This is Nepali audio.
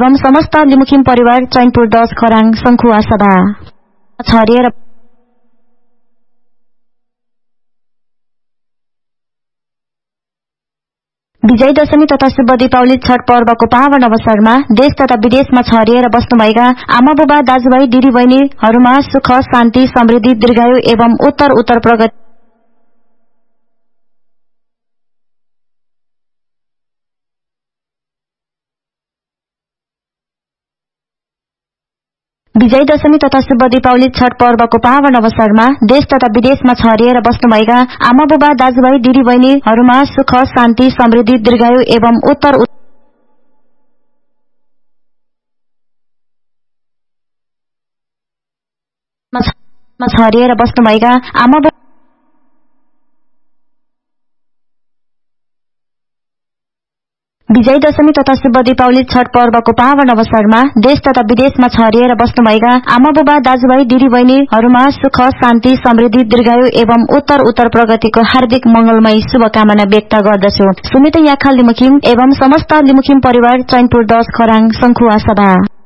एवं समस्त लिमुखिम परिवार चैनपुर 10 खराङ संखुवा सभा छरिएर विजय दशमी तथा शुभ दीपावली छठ पर्वको पावन अवसरमा देश तथा विदेशमा छरिएर बस्नुभएका आमा बुबा दाजुभाइ दिदी बहिनीहरूमा सुख शान्ति समृद्धि दीर्घायु एवं उत्तर प्रगति विजय दशमी तथा शुभ दीपावली छठ पर्वको पावन अवसरमा देश तथा विदेशमा छरिएर बस्नुभएका आमा बुबा दाजुभाइ दिदी बहिनीहरूमा सुख शान्ति समृद्धि दीर्घायु एवं उत्तर छरिएर बस्नुभएका आमा विजय दशमी तथा शुभ दीपावली छठ पर्वको पावन अवसरमा देश तथा विदेशमा छरिएर बस्नुभएका आमा बुबा दाजुभाइ दिदी बहिनीहरूमा सुख शान्ति समृद्धि दीर्घायु एवं उत्तर प्रगतिको हार्दिक मंगलमय शुभकामना व्यक्त गर्दछु। सुमित याखा लिमुखिम एवं समस्त लिमुखिम परिवार चैनपुर 10 खराङ संखुवा सभा।